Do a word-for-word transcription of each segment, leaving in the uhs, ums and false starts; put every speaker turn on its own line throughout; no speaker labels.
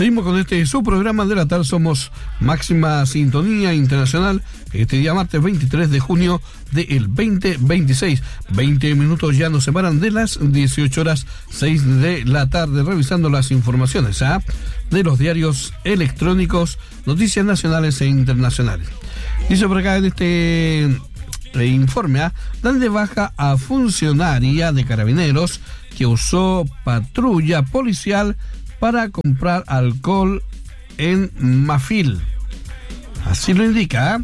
Seguimos con este su programa de la tarde. Somos Máxima Sintonía Internacional. Este día martes veintitrés de junio del veinte veintiséis. veinte minutos ya nos separan de las dieciocho horas seis de la tarde. Revisando las informaciones ¿ah? de los diarios electrónicos, noticias nacionales e internacionales. Dice por acá en este eh, informe, ¿ah? dan de baja a funcionaria de Carabineros que usó patrulla policial para comprar alcohol en Mafil. Así lo indica.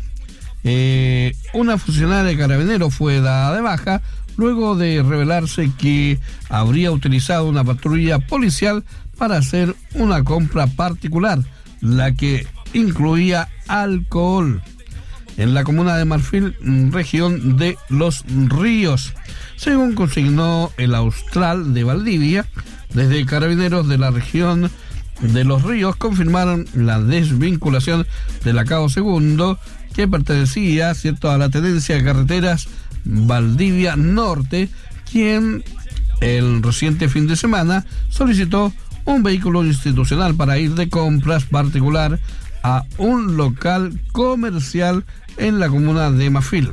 Eh, una funcionaria de Carabineros fue dada de baja luego de revelarse que habría utilizado una patrulla policial para hacer una compra particular, la que incluía alcohol, en la comuna de Marfil, región de Los Ríos. Según consignó el Austral de Valdivia, desde Carabineros de la región de Los Ríos confirmaron la desvinculación de la Cabo Segundo, que pertenecía, cierto, a la Tenencia de Carreteras Valdivia Norte, quien el reciente fin de semana solicitó un vehículo institucional para ir de compras particular a un local comercial en la comuna de Mafil.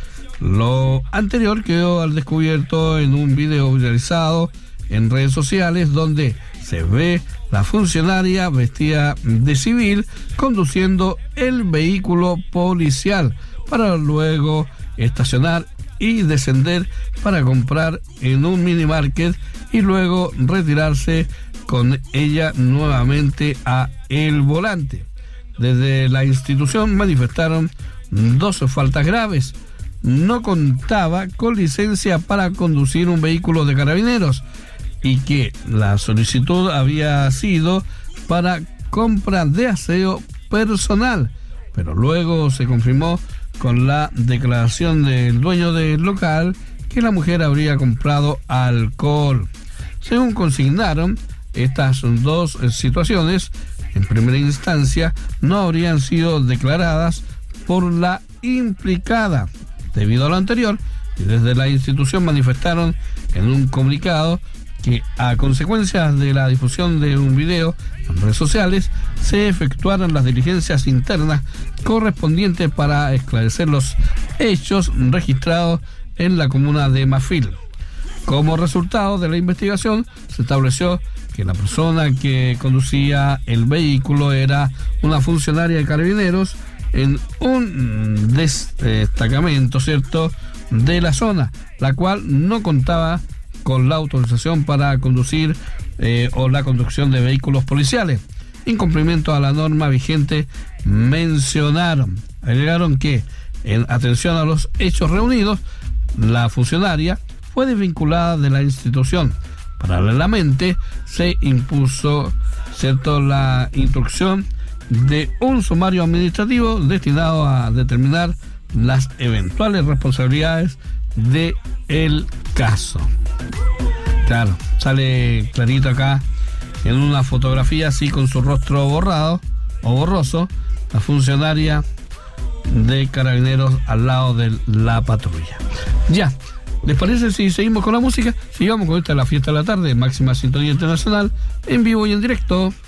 Lo anterior quedó al descubierto en un video viralizado en redes sociales, donde se ve la funcionaria vestida de civil conduciendo el vehículo policial para luego estacionar y descender para comprar en un mini market y luego retirarse con ella nuevamente a el volante. Desde la institución manifestaron dos faltas graves. No contaba con licencia para conducir un vehículo de Carabineros y que la solicitud había sido para compra de aseo personal, pero luego se confirmó con la declaración del dueño del local que la mujer habría comprado alcohol. Según consignaron, estas dos situaciones en primera instancia no habrían sido declaradas por la implicada. Debido a lo anterior, y desde la institución manifestaron en un comunicado que a consecuencia de la difusión de un video en redes sociales se efectuaron las diligencias internas correspondientes para esclarecer los hechos registrados en la comuna de Mafil. Como resultado de la investigación, se estableció que la persona que conducía el vehículo era una funcionaria de Carabineros en un destacamento, ¿cierto?, de la zona, la cual no contaba con la autorización para conducir eh, o la conducción de vehículos policiales. Incumplimiento a la norma vigente mencionaron. Agregaron que, en atención a los hechos reunidos, la funcionaria fue desvinculada de la institución. Paralelamente, se impuso, ¿cierto?, la instrucción de un sumario administrativo destinado a determinar las eventuales responsabilidades de el caso. Claro, sale clarito acá en una fotografía así con su rostro borrado o borroso, la funcionaria de Carabineros al lado de la patrulla. Ya, ¿les parece si seguimos con la música? Sigamos con esta, la fiesta de la tarde, Máxima Sintonía Internacional, en vivo y en directo.